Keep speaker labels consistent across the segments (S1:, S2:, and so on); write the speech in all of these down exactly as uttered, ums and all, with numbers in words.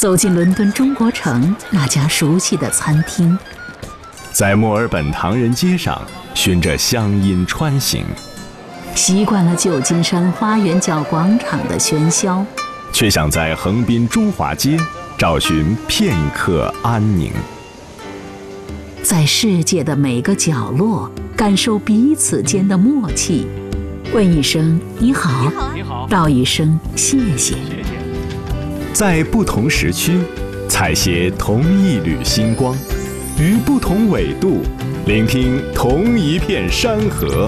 S1: 走进伦敦中国城那家熟悉的餐厅，
S2: 在墨尔本唐人街上循着乡音穿行，
S1: 习惯了旧金山花园角广场的喧嚣，
S2: 却想在横滨中华街找寻片刻安宁。
S1: 在世界的每个角落感受彼此间的默契，问一声你好，
S3: 你好，
S1: 道一声谢谢。
S2: 在不同时区采撷同一缕星光，于不同纬度聆听同一片山河。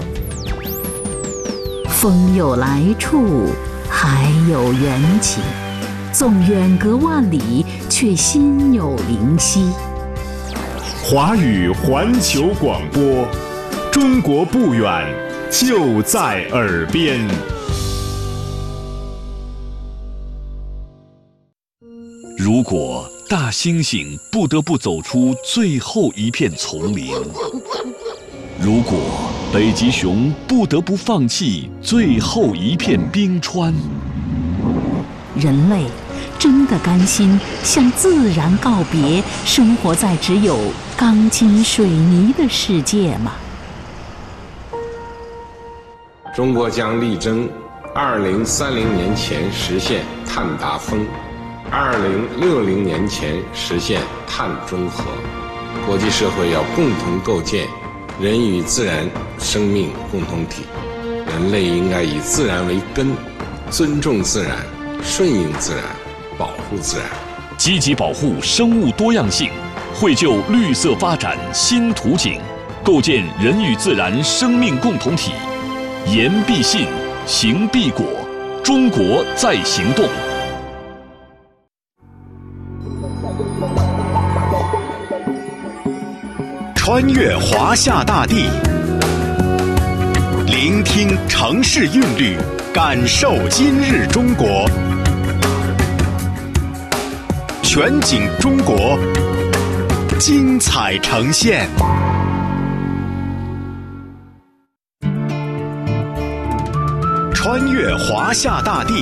S1: 风有来处，海有缘起，纵远隔万里，却心有灵犀。
S2: 华语环球广播，中国不远，就在耳边。
S4: 如果大猩猩不得不走出最后一片丛林，如果北极熊不得不放弃最后一片冰川，
S1: 人类真的甘心向自然告别，生活在只有钢筋水泥的世界吗？
S5: 中国将力争二零三零年前实现碳达峰，二零六零年前实现碳中和。国际社会要共同构建人与自然生命共同体，人类应该以自然为根，尊重自然，顺应自然，保护自然，
S4: 积极保护生物多样性，绘就绿色发展新图景，构建人与自然生命共同体。言必信，行必果，中国在行动。
S6: 穿越华夏大地，聆听城市韵律，感受今日中国。全景中国，精彩呈现。穿越华夏大地，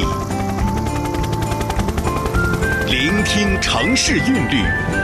S6: 聆听城市韵律，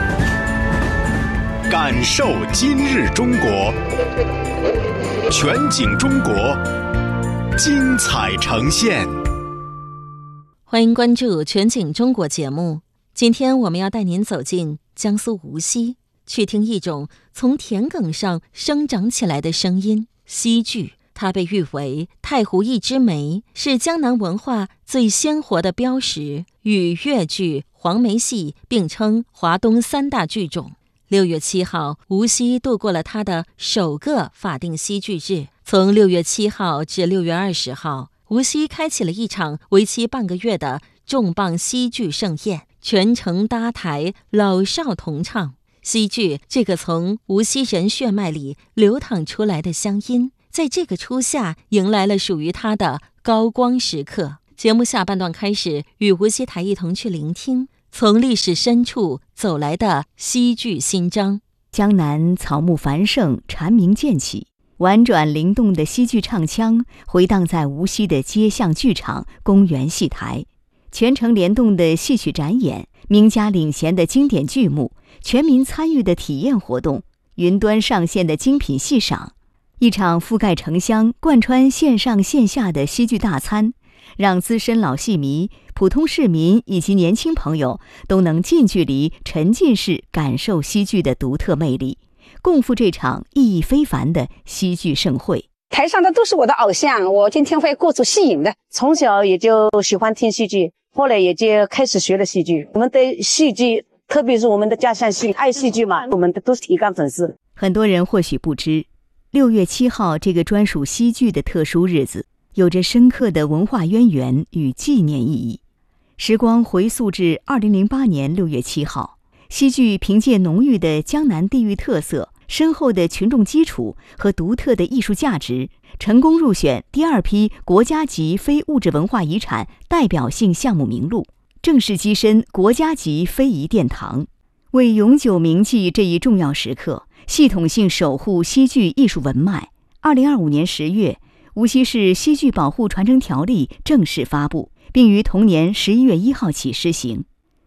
S6: 感受今日中国。全景中国，精彩呈现。
S3: 欢迎关注全景中国节目。今天我们要带您走进江苏无锡，去听一种从田埂上生长起来的声音——戏剧。它被誉为太湖一枝梅，是江南文化最鲜活的标识，与越剧、黄梅戏并称华东三大剧种。六月七号，无锡度过了它的首个法定戏剧日。从六月七号至六月二十号，无锡开启了一场为期半个月的重磅戏剧盛宴，全城搭台，老少同唱。戏剧这个从无锡人血脉里流淌出来的乡音，在这个初夏迎来了属于它的高光时刻。节目下半段开始，与无锡台一同去聆听从历史深处走来的戏剧新章。
S7: 江南草木繁盛，蝉鸣渐起，婉转灵动的戏剧唱腔回荡在无锡的街巷剧场、公园戏台，全程联动的戏曲展演，名家领衔的经典剧目，全民参与的体验活动，云端上线的精品戏赏，一场覆盖城乡、贯穿线上线下的戏剧大餐，让资深老戏迷、普通市民以及年轻朋友都能近距离、沉浸式感受戏剧的独特魅力，共赴这场意义非凡的戏剧盛会。
S8: 台上的都是我的偶像，我今天会过足戏瘾的。从小也就喜欢听戏剧，后来也就开始学了戏剧。我们对戏剧，特别是我们的家乡戏，爱戏剧嘛，我们的都是铁杆粉丝。
S7: 很多人或许不知，六月七号这个专属戏剧的特殊日子，有着深刻的文化渊源与纪念意义。时光回溯至二零零八年六月七号，戏剧凭借浓郁的江南地域特色、深厚的群众基础和独特的艺术价值，成功入选第二批国家级非物质文化遗产代表性项目名录，正式跻身国家级非遗殿堂。为永久铭记这一重要时刻，系统性守护戏剧艺术文脉，二零二五年十月，无锡市戏剧保护传承条例正式发布，并于同年十一月一号起施行。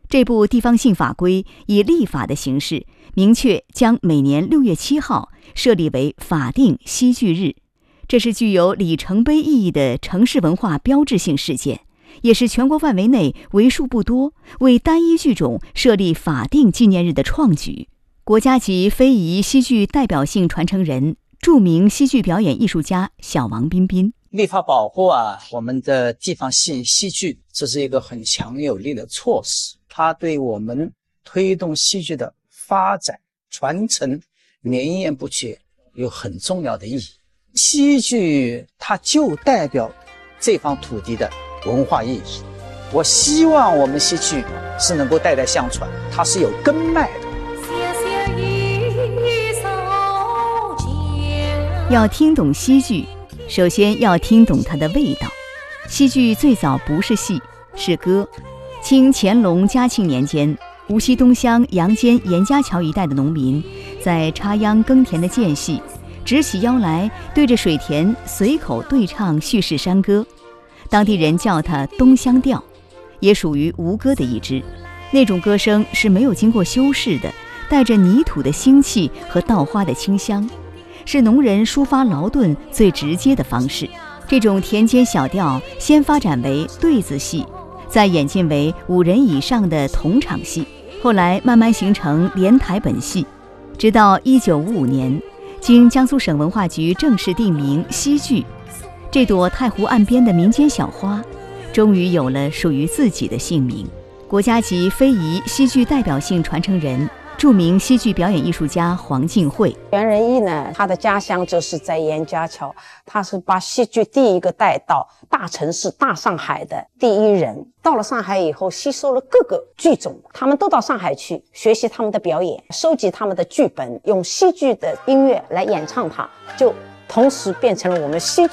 S7: 这部地方性法规以立法的形式，明确将每年六月七号设立为法定戏剧日。这是具有里程碑意义的城市文化标志性事件，也是全国范围内为数不多为单一剧种设立法定纪念日的创举。国家级非遗戏剧代表性传承人、著名戏剧表演艺术家小王彬彬。
S9: 立法保护啊，我们的地方性戏剧，这是一个很强有力的措施，它对我们推动戏剧的发展、传承、绵延不绝有很重要的意义。戏剧它就代表这方土地的文化意义，我希望我们戏剧是能够代代相传，它是有根脉的。
S7: 要听懂戏剧，首先要听懂它的味道。戏剧最早不是戏，是歌。清乾隆嘉庆年间，无锡东乡杨坚严家桥一带的农民在插秧耕田的间隙，直起腰来，对着水田随口对唱叙事山歌，当地人叫它东乡调，也属于吴歌的一支。那种歌声是没有经过修饰的，带着泥土的腥气和稻花的清香，是农人抒发劳顿最直接的方式。这种田间小调先发展为对子戏，再演进为五人以上的同场戏，后来慢慢形成连台本戏，直到一九五五年经江苏省文化局正式定名戏剧，这朵太湖岸边的民间小花终于有了属于自己的姓名。国家级非遗戏剧代表性传承人、著名戏剧表演艺术家黄静慧。
S8: 袁仁义呢，他的家乡就是在严家桥，他是把戏剧第一个带到大城市大上海的第一人。到了上海以后，吸收了各个剧种，他们都到上海去学习他们的表演，收集他们的剧本，用戏剧的音乐来演唱它，就同时变成了我们戏剧